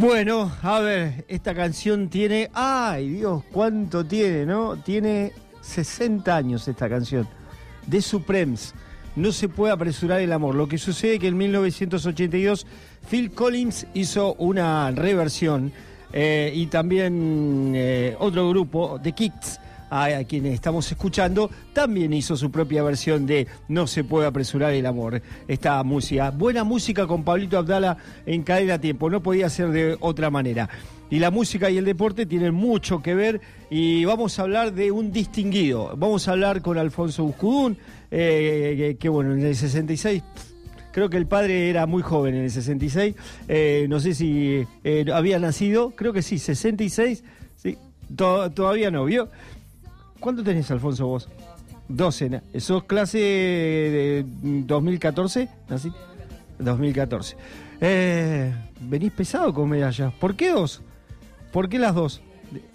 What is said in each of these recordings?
Bueno, a ver, esta canción tiene... ¡Ay, Dios! ¿Cuánto tiene, no? Tiene 60 años esta canción. The Supremes. No se puede apresurar el amor. Lo que sucede es que en 1982 Phil Collins hizo una reversión y también otro grupo, The Kicks, a quienes estamos escuchando, también hizo su propia versión de No se puede apresurar el amor. Esta música, buena música con Pablito Abdala en Cadena Tiempo, no podía ser de otra manera. Y la música y el deporte tienen mucho que ver y vamos a hablar de un distinguido. Vamos a hablar con Alfonso Buscudún, que bueno, en el 66... Creo que el padre era muy joven en el 66, no sé si había nacido, creo que sí, 66, sí, todavía no, ¿vio? ¿Cuánto tenés, Alfonso, vos? 12, ¿sos clase de 2014? ¿Así? 2014. Venís pesado con medallas. ¿Por qué dos? ¿Por qué las dos?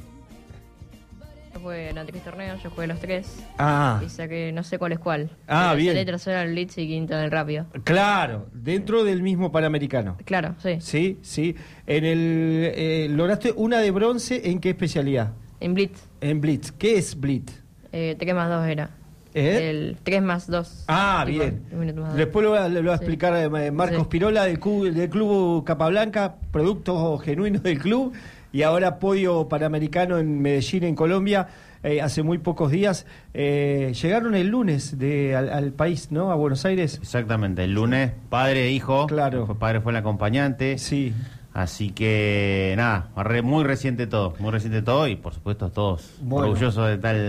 Yo jugué en antes torneo, yo jugué los tres. Ah. Y saqué, no sé cuál es cuál. Bien. Tercera en el Blitz y quinta en el rápido. Claro, dentro del mismo Panamericano. Claro, sí. Sí, sí. En el lograste una de bronce, ¿en qué especialidad? En Blitz. En Blitz. ¿Qué es Blitz? 3 más 2 era. El 3 más 2. Bien. Después lo va a explicar Marcos Pirola del Club Capablanca, producto genuino del club, y ahora podio panamericano en Medellín, en Colombia, hace muy pocos días. Llegaron el lunes al país, ¿no? A Buenos Aires. Exactamente, el lunes, padre e hijo. Claro. Padre fue el acompañante. Sí. Así que, nada, muy reciente todo y por supuesto todos orgullosos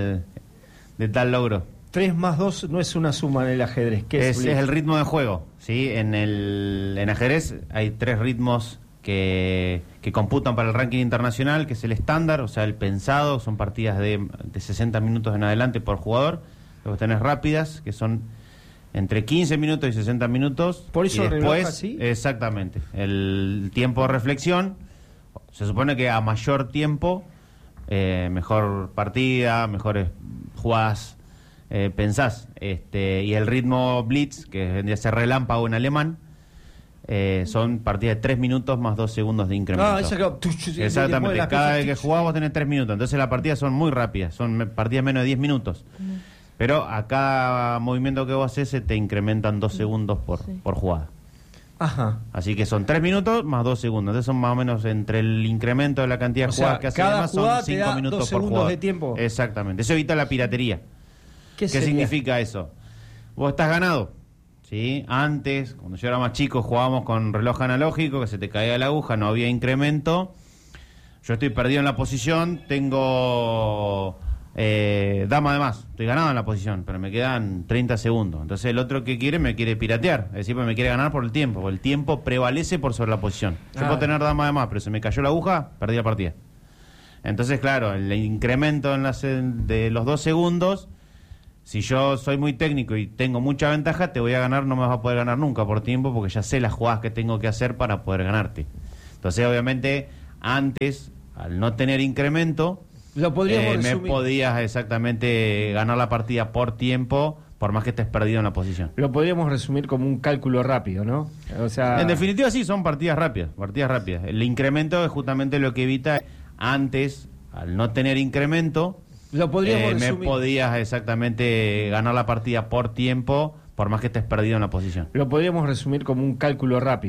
de tal logro. 3 más 2 no es una suma en el ajedrez. ¿Qué es el ritmo de juego, ¿sí? En ajedrez hay 3 ritmos que computan para el ranking internacional, que es el estándar, o sea, el pensado, son partidas de 60 minutos en adelante por jugador. Luego tenés rápidas, que son entre 15 minutos y 60 minutos. Por eso y después, así. Exactamente. El tiempo de reflexión, se supone que a mayor tiempo, mejor partida, mejores jugadas pensás. Y el ritmo Blitz, que vendría a ser relámpago en alemán, son partidas de 3 minutos más 2 segundos de incremento. Exactamente, cada vez que jugás vos tenés 3 minutos. Entonces las partidas son muy rápidas, son partidas menos de 10 minutos. Pero a cada movimiento que vos haces se te incrementan 2 segundos por jugada. Ajá. Así que son 3 minutos más 2 segundos. Entonces son más o menos entre el incremento de la cantidad de jugadas que haces, cada además jugada son 5 minutos 2 por segundos jugada. de tiempo. Exactamente. Eso evita la piratería. ¿Qué significa eso? Vos estás ganado, ¿sí? Antes, cuando yo era más chico, jugábamos con reloj analógico, que se te caía la aguja, no había incremento. Yo estoy perdido en la posición, tengo dama de más, estoy ganado en la posición, pero me quedan 30 segundos. Entonces el otro que quiere me quiere piratear, es decir, me quiere ganar por el tiempo, porque el tiempo prevalece por sobre la posición. Yo puedo tener dama de más, pero se me cayó la aguja, perdí la partida. Entonces, claro, el incremento de los 2 segundos, si yo soy muy técnico y tengo mucha ventaja, te voy a ganar, no me vas a poder ganar nunca por tiempo, porque ya sé las jugadas que tengo que hacer para poder ganarte. Entonces, obviamente, antes, al no tener incremento, lo podríamos me podías exactamente ganar la partida por tiempo, por más que estés perdido en la posición. Lo podríamos resumir como un cálculo rápido, ¿no? O sea, en definitiva sí, son partidas rápidas. El incremento es justamente lo que evita. Antes, al no tener incremento, lo podríamos me resumir. podías exactamente ganar la partida por tiempo, por más que estés perdido en la posición. Lo podríamos resumir como un cálculo rápido.